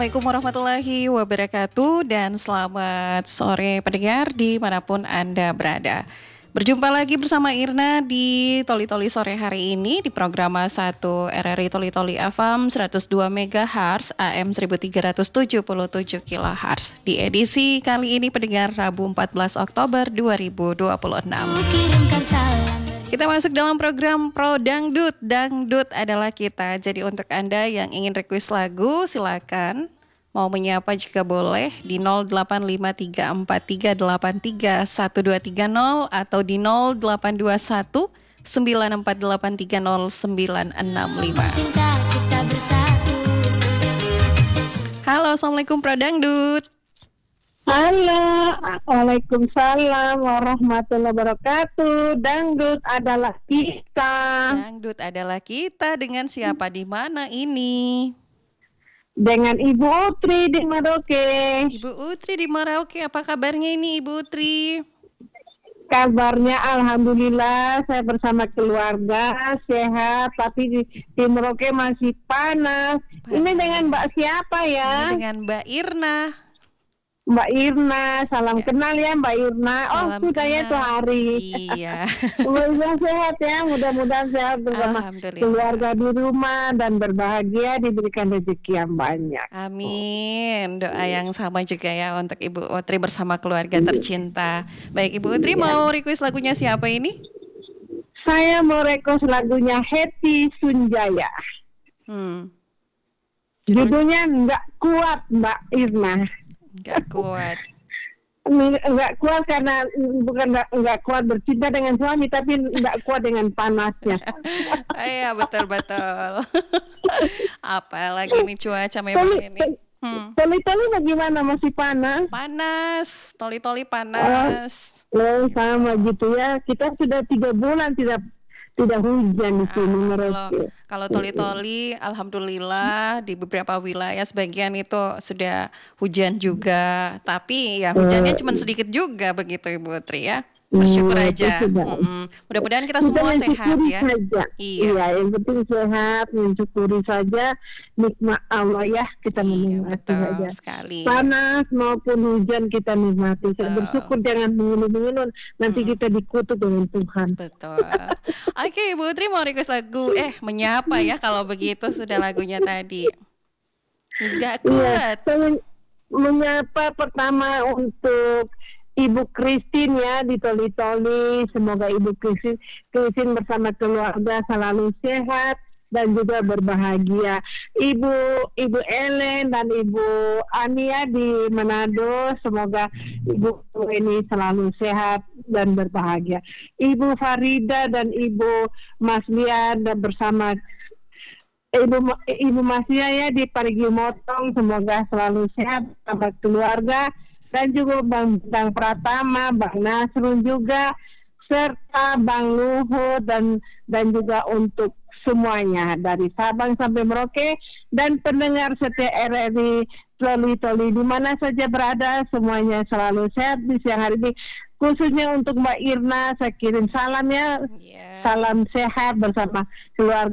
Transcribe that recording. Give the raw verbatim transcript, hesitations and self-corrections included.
Assalamualaikum warahmatullahi wabarakatuh dan selamat sore pendengar dimanapun Anda berada. Berjumpa lagi bersama Irna di Toli Toli sore hari ini di program satu R R I Toli Toli F M seratus dua megahertz A M seribu tiga ratus tujuh puluh tujuh kilohertz. Di edisi kali ini pendengar Rabu empat belas Oktober dua ribu dua puluh enam. Kita masuk dalam program Pro Dangdut. Dangdut adalah kita. Jadi untuk Anda yang ingin request lagu, silakan. Mau menyapa juga boleh di nol delapan lima tiga empat tiga delapan tiga satu dua tiga nol atau di nol delapan dua satu sembilan empat delapan tiga nol sembilan enam lima. Halo, Assalamualaikum Pro Dangdut. Halo, waalaikumsalam warahmatullahi wabarakatuh. Dangdut adalah kita. Dangdut adalah kita dengan siapa di mana ini? Dengan Ibu Utri di Merauke. Ibu Utri di Merauke, apa kabarnya ini Ibu Utri? Kabarnya alhamdulillah saya bersama keluarga sehat, tapi di, di Merauke masih panas. panas. Ini dengan Mbak siapa ya? Ini dengan Mbak Irna. Mbak Irna, salam ya. Kenal ya Mbak Irna. Salam oh sudah ya tuh hari. Iya. Mudah-mudahan sehat ya, mudah-mudahan sehat bersama keluarga di rumah dan berbahagia, diberikan rezeki yang banyak. Amin. Doa yang sama juga ya untuk Ibu Utri bersama keluarga tercinta. Baik Ibu Utri, ya. Mau request lagunya siapa ini? Saya mau request lagunya Hetty Sunjaya. Hmm. Judulnya Nggak Kuat Mbak Irna. Nggak kuat. Nggak kuat karena bukan nggak, nggak kuat bercinta dengan suami, tapi nggak kuat dengan panasnya. Iya betul-betul. Apalagi nih cuaca memang ini. Hmm. Toli-toli bagaimana, masih panas? Panas, toli-toli panas. Oh, sama gitu ya. Kita sudah tiga bulan tidak tidak hujan di sini. Ah, kalau kalau toli-toli, alhamdulillah di beberapa wilayah sebagian itu sudah hujan juga. Tapi ya hujannya uh, cuma sedikit juga begitu Ibu Utri ya. Bersyukur hmm, aja. Hmm, mudah-mudahan kita semua sehat ya. Saja. Iya. Iya, yang penting sehat, mensyukuri saja nikmat Allah ya, kita iya, menikmati saja. Sekali. Panas maupun hujan kita nikmati. Betul. Bersyukur, jangan mengeluh-mengeluh, nanti hmm. kita dikutuk dengan Tuhan. Betul. Oke, Ibu Utri mau request lagu eh menyapa ya kalau begitu sudah lagunya tadi. Enggak kuat. Iya, menyapa pertama untuk Ibu Christine ya di Toli-Toli, semoga Ibu Christine, Christine bersama keluarga selalu sehat dan juga berbahagia. Ibu Ibu Ellen dan Ibu Ania di Manado, semoga Ibu ini selalu sehat dan berbahagia. Ibu Farida dan Ibu Maslia dan bersama Ibu Ibu Maslia ya di Parigi Motong, semoga selalu sehat bersama keluarga. Dan juga Bang, Bang Pratama, Bang Nasrun juga, serta Bang Luhut dan dan juga untuk semuanya dari Sabang sampai Merauke dan pendengar setia R R I Toli-Toli di mana saja berada, semuanya selalu sehat di siang hari ini. Khususnya untuk Mbak Irna, saya kirim salam ya, yeah. Salam sehat bersama keluarga.